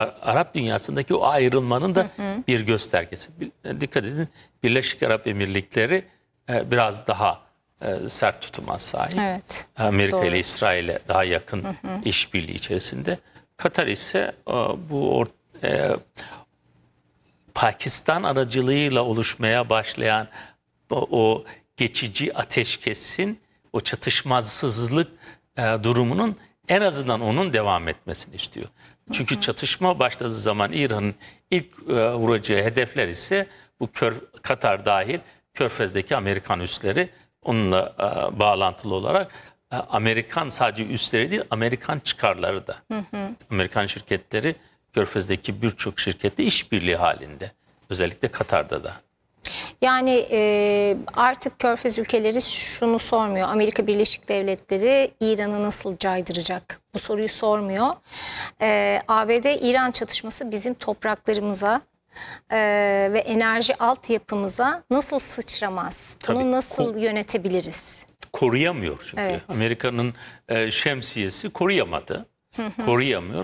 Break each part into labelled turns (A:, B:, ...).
A: Arap dünyasındaki o ayrılmanın da bir göstergesi. Dikkat edin, Birleşik Arap Emirlikleri biraz daha sert tutuma sahip.
B: Evet,
A: Amerika
B: doğru.
A: ile İsrail'e daha yakın işbirliği içerisinde. Katar ise Pakistan aracılığıyla oluşmaya başlayan o geçici ateşkesin, o çatışmasızlık durumunun en azından onun devam etmesini istiyor. Çünkü çatışma başladığı zaman İran'ın ilk vuracağı hedefler ise bu Katar dahil Körfez'deki Amerikan üsleri, onunla bağlantılı olarak Amerikan sadece üsleri değil, Amerikan çıkarları da. Amerikan şirketleri Körfez'deki birçok şirkette işbirliği halinde. Özellikle Katar'da da.
B: Yani artık Körfez ülkeleri şunu sormuyor. Amerika Birleşik Devletleri İran'ı nasıl caydıracak? Bu soruyu sormuyor. ABD-İran çatışması bizim topraklarımıza ve enerji altyapımıza nasıl sıçramaz? Bunu
A: Tabii,
B: nasıl yönetebiliriz?
A: Koruyamıyor çünkü.
B: Evet.
A: Amerika'nın şemsiyesi koruyamadı. Koruyamıyor.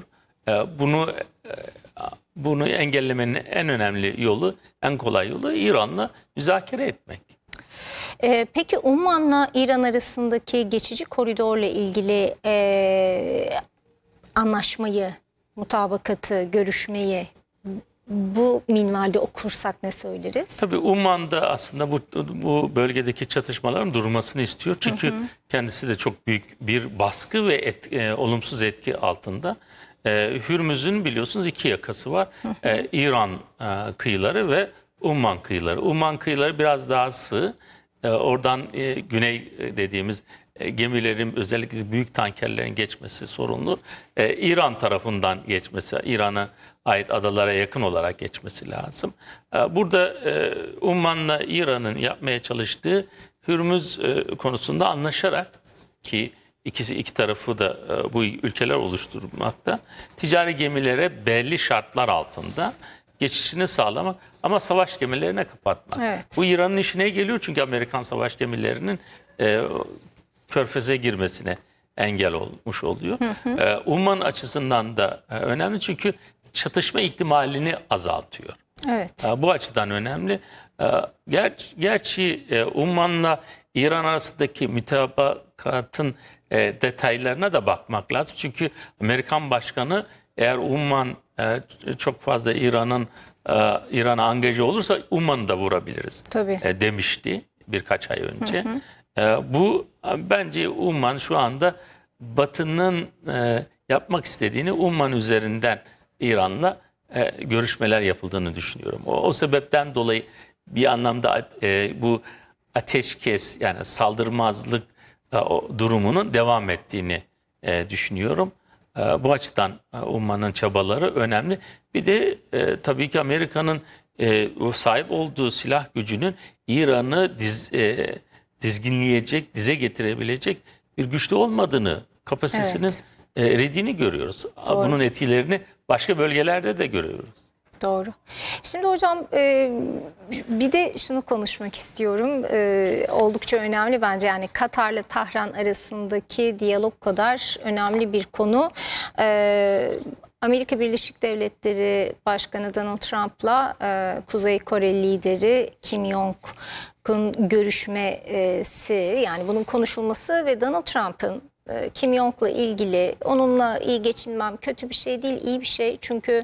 A: Bunu engellemenin en önemli yolu, en kolay yolu İran'la müzakere etmek.
B: Peki Umman'la İran arasındaki geçici koridorla ilgili anlaşmayı, mutabakatı, görüşmeyi bu minvalde okursak ne söyleriz?
A: Tabii Umman'da aslında bu bölgedeki çatışmaların durmasını istiyor. Çünkü kendisi de çok büyük bir baskı ve olumsuz etki altında. Hürmüz'ün biliyorsunuz iki yakası var. İran kıyıları ve Umman kıyıları. Umman kıyıları biraz daha sığ. Oradan güney dediğimiz gemilerin, özellikle büyük tankerlerin geçmesi sorunlu. İran tarafından geçmesi, İran'a ait adalara yakın olarak geçmesi lazım. Burada Umman'la İran'ın yapmaya çalıştığı Hürmüz konusunda anlaşarak, ki iki tarafı da bu ülkeler oluşturmakta, ticari gemilere belli şartlar altında geçişini sağlamak ama savaş gemilerine kapatmak.
B: Evet.
A: Bu İran'ın işine geliyor çünkü Amerikan savaş gemilerinin Körfez'e girmesine engel olmuş oluyor. Umman açısından da önemli çünkü çatışma ihtimalini azaltıyor.
B: Evet.
A: Bu açıdan önemli. Gerçi Umman'la İran arasındaki mütabakatın detaylarına da bakmak lazım. Çünkü Amerikan başkanı eğer Umman çok fazla İran'a angaje olursa Umman'ı da vurabiliriz
B: Tabii.
A: Demişti birkaç ay önce. Bu bence Umman şu anda Batı'nın yapmak istediğini Umman üzerinden İran'la görüşmeler yapıldığını düşünüyorum. O sebepten dolayı bir anlamda bu ateşkes, yani saldırmazlık durumunun devam ettiğini düşünüyorum. Bu açıdan Umman'ın çabaları önemli. Bir de tabii ki Amerika'nın sahip olduğu silah gücünün İran'ı dizginleyecek, dize getirebilecek bir güçlü olmadığını, kapasitesinin eridiğini görüyoruz.
B: Doğru.
A: Bunun etkilerini başka bölgelerde de görüyoruz.
B: Doğru. Şimdi hocam bir de şunu konuşmak istiyorum. Oldukça önemli bence, yani Katar'la Tahran arasındaki diyalog kadar önemli bir konu. Amerika Birleşik Devletleri Başkanı Donald Trump'la Kuzey Kore lideri Kim Jong-un görüşmesi, yani bunun konuşulması ve Donald Trump'ın Kim Jong'la ilgili, onunla iyi geçinmem kötü bir şey değil, iyi bir şey. Çünkü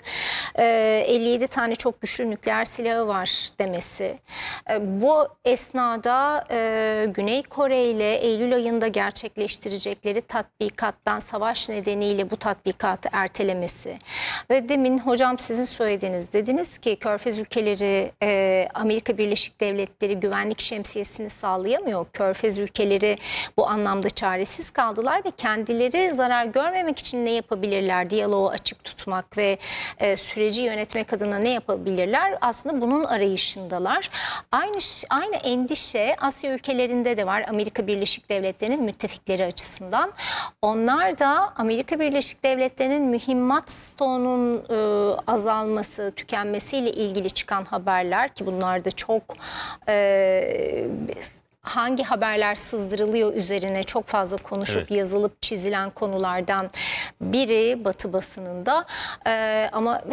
B: 57 tane çok güçlü nükleer silahı var demesi. Bu esnada Güney Kore ile Eylül ayında gerçekleştirecekleri tatbikattan savaş nedeniyle bu tatbikatı ertelemesi. Ve demin hocam sizin söylediğiniz, dediniz ki Körfez ülkeleri Amerika Birleşik Devletleri güvenlik şemsiyesini sağlayamıyor. Körfez ülkeleri bu anlamda çaresiz kaldılar ve kendileri zarar görmemek için ne yapabilirler? Diyaloğu açık tutmak ve süreci yönetmek adına ne yapabilirler? Aslında bunun arayışındalar. Aynı endişe Asya ülkelerinde de var, Amerika Birleşik Devletleri'nin müttefikleri açısından. Onlar da Amerika Birleşik Devletleri'nin mühimmat stoğunun azalması, tükenmesiyle ilgili çıkan haberler, ki bunlar da çok hangi haberler sızdırılıyor üzerine çok fazla konuşup
A: Evet.
B: yazılıp çizilen konulardan biri Batı basınında. Ama